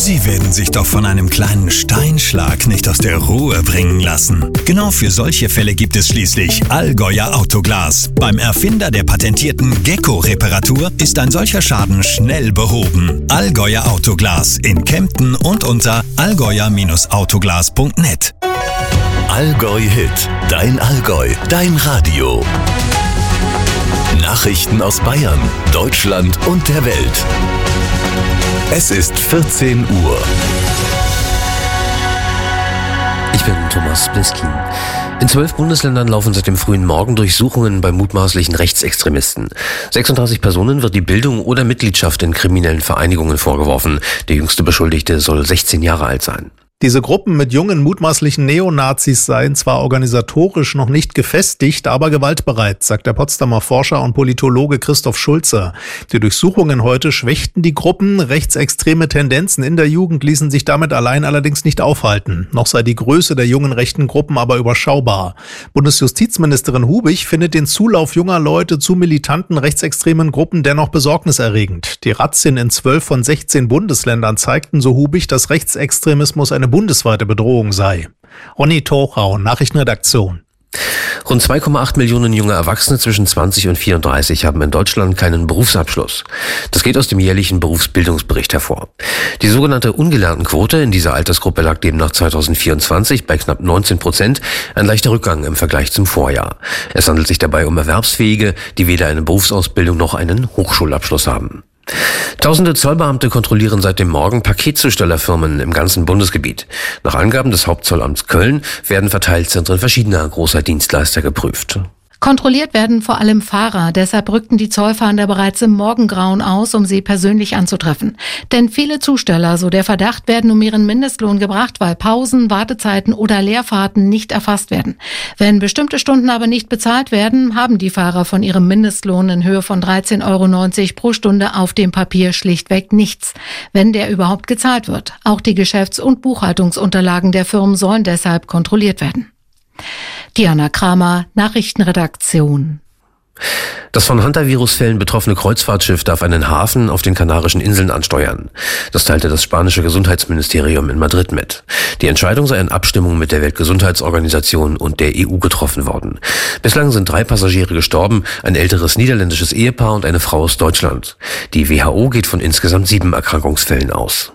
Sie werden sich doch von einem kleinen Steinschlag nicht aus der Ruhe bringen lassen. Genau für solche Fälle gibt es schließlich Allgäuer Autoglas. Beim Erfinder der patentierten Gecko-Reparatur ist ein solcher Schaden schnell behoben. Allgäuer Autoglas in Kempten und unter allgäuer-autoglas.net. Allgäu Hit, dein Allgäu, dein Radio. Nachrichten aus Bayern, Deutschland und der Welt. Es ist 14 Uhr. Ich bin Thomas Bliskin. In 12 Bundesländern laufen seit dem frühen Morgen Durchsuchungen bei mutmaßlichen Rechtsextremisten. 36 Personen wird die Bildung oder Mitgliedschaft in kriminellen Vereinigungen vorgeworfen. Der jüngste Beschuldigte soll 16 Jahre alt sein. Diese Gruppen mit jungen mutmaßlichen Neonazis seien zwar organisatorisch noch nicht gefestigt, aber gewaltbereit, sagt der Potsdamer Forscher und Politologe Christoph Schulze. Die Durchsuchungen heute schwächten die Gruppen. Rechtsextreme Tendenzen in der Jugend ließen sich damit allein allerdings nicht aufhalten. Noch sei die Größe der jungen rechten Gruppen aber überschaubar. Bundesjustizministerin Hubich findet den Zulauf junger Leute zu militanten rechtsextremen Gruppen dennoch besorgniserregend. Die Razzien in 12 von 16 Bundesländern zeigten, so Hubich, dass Rechtsextremismus eine bundesweite Bedrohung sei. Ronny Tochau, Nachrichtenredaktion. Rund 2,8 Millionen junge Erwachsene zwischen 20 und 34 haben in Deutschland keinen Berufsabschluss. Das geht aus dem jährlichen Berufsbildungsbericht hervor. Die sogenannte Ungelerntenquote in dieser Altersgruppe lag demnach 2024 bei knapp 19%, ein leichter Rückgang im Vergleich zum Vorjahr. Es handelt sich dabei um Erwerbsfähige, die weder eine Berufsausbildung noch einen Hochschulabschluss haben. Tausende Zollbeamte kontrollieren seit dem Morgen Paketzustellerfirmen im ganzen Bundesgebiet. Nach Angaben des Hauptzollamts Köln werden Verteilzentren verschiedener großer Dienstleister geprüft. Kontrolliert werden vor allem Fahrer. Deshalb rückten die Zollfahnder bereits im Morgengrauen aus, um sie persönlich anzutreffen. Denn viele Zusteller, so der Verdacht, werden um ihren Mindestlohn gebracht, weil Pausen, Wartezeiten oder Leerfahrten nicht erfasst werden. Wenn bestimmte Stunden aber nicht bezahlt werden, haben die Fahrer von ihrem Mindestlohn in Höhe von 13,90 € pro Stunde auf dem Papier schlichtweg nichts, wenn der überhaupt gezahlt wird. Auch die Geschäfts- und Buchhaltungsunterlagen der Firmen sollen deshalb kontrolliert werden. Diana Kramer, Nachrichtenredaktion. Das von Hantavirus-Fällen betroffene Kreuzfahrtschiff darf einen Hafen auf den Kanarischen Inseln ansteuern. Das teilte das spanische Gesundheitsministerium in Madrid mit. Die Entscheidung sei in Abstimmung mit der Weltgesundheitsorganisation und der EU getroffen worden. Bislang sind 3 Passagiere gestorben, ein älteres niederländisches Ehepaar und eine Frau aus Deutschland. Die WHO geht von insgesamt 7 Erkrankungsfällen aus.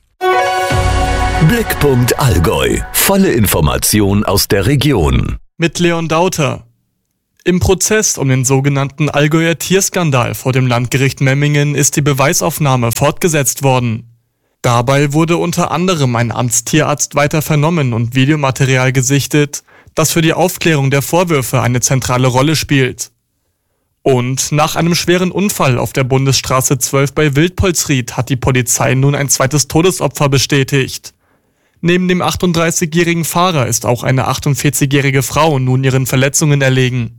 Blickpunkt Allgäu. Volle Information aus der Region. Mit Leon Dauter. Im Prozess um den sogenannten Allgäuer Tierskandal vor dem Landgericht Memmingen ist die Beweisaufnahme fortgesetzt worden. Dabei wurde unter anderem ein Amtstierarzt weiter vernommen und Videomaterial gesichtet, das für die Aufklärung der Vorwürfe eine zentrale Rolle spielt. Und nach einem schweren Unfall auf der Bundesstraße 12 bei Wildpolsried hat die Polizei nun ein zweites Todesopfer bestätigt. Neben dem 38-jährigen Fahrer ist auch eine 48-jährige Frau nun ihren Verletzungen erlegen.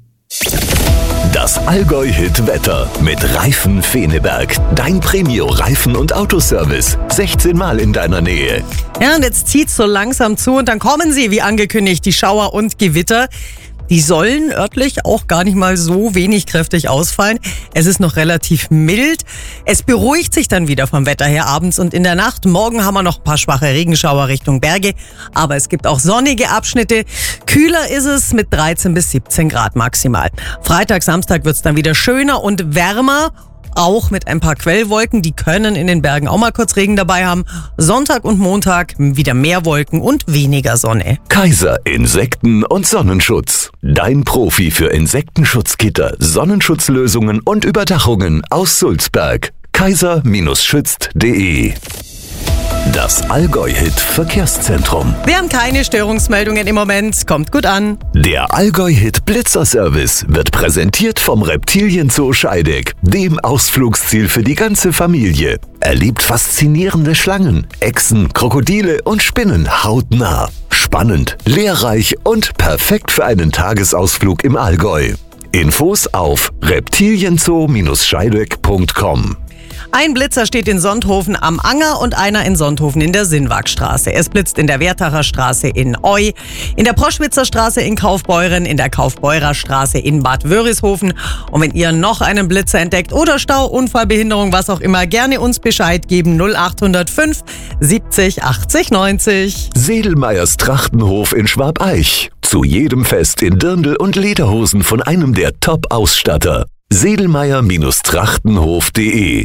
Das Allgäu-Hit-Wetter mit Reifen Feneberg. Dein Premio-Reifen- und Autoservice. 16 Mal in deiner Nähe. Ja, und jetzt zieht's so langsam zu und dann kommen sie, wie angekündigt, die Schauer und Gewitter. Die sollen örtlich auch gar nicht mal so wenig kräftig ausfallen. Es ist noch relativ mild. Es beruhigt sich dann wieder vom Wetter her abends und in der Nacht. Morgen haben wir noch ein paar schwache Regenschauer Richtung Berge. Aber es gibt auch sonnige Abschnitte. Kühler ist es mit 13 bis 17 Grad maximal. Freitag, Samstag wird's dann wieder schöner und wärmer. Auch mit ein paar Quellwolken, die können in den Bergen auch mal kurz Regen dabei haben. Sonntag und Montag wieder mehr Wolken und weniger Sonne. Kaiser Insekten- und Sonnenschutz. Dein Profi für Insektenschutzgitter, Sonnenschutzlösungen und Überdachungen aus Sulzberg. kaiser-schützt.de. Das Allgäu-Hit-Verkehrszentrum. Wir haben keine Störungsmeldungen im Moment. Kommt gut an. Der Allgäu-Hit-Blitzerservice wird präsentiert vom Reptilienzoo Scheideck, dem Ausflugsziel für die ganze Familie. Erlebt faszinierende Schlangen, Echsen, Krokodile und Spinnen hautnah. Spannend, lehrreich und perfekt für einen Tagesausflug im Allgäu. Infos auf reptilienzoo-scheideck.com. Ein Blitzer steht in Sonthofen am Anger und einer in Sonthofen in der Sinnwagstraße. Es blitzt in der Werthacher Straße in Eu, in der Proschwitzer Straße in Kaufbeuren, in der Kaufbeurer Straße in Bad Wörishofen. Und wenn ihr noch einen Blitzer entdeckt oder Stau, Unfall, Behinderung, was auch immer, gerne uns Bescheid geben. 0805 70 80 90. Sedelmeyers Trachtenhof in Schwabeich. Zu jedem Fest in Dirndl und Lederhosen von einem der Top-Ausstatter. Sedelmeyer-Trachtenhof.de.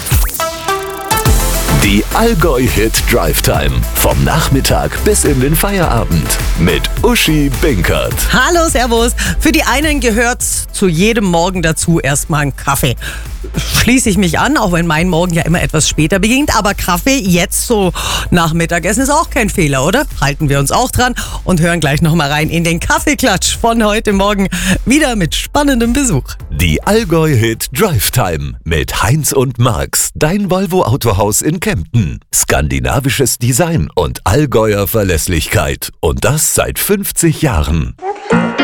Die Allgäu-Hit Drive Time. Vom Nachmittag bis in den Feierabend. Mit Uschi Binkert. Hallo, servus. Für die einen gehört zu jedem Morgen dazu erstmal ein Kaffee. Schließe ich mich an, auch wenn mein Morgen ja immer etwas später beginnt. Aber Kaffee jetzt so nach Mittagessen ist auch kein Fehler, oder? Halten wir uns auch dran und hören gleich nochmal rein in den Kaffeeklatsch von heute Morgen. Wieder mit spannendem Besuch. Die Allgäu-Hit Drive Time mit Heinz und Marx. Dein Volvo Autohaus in Kempten. Skandinavisches Design und Allgäuer Verlässlichkeit. Und das seit 50 Jahren.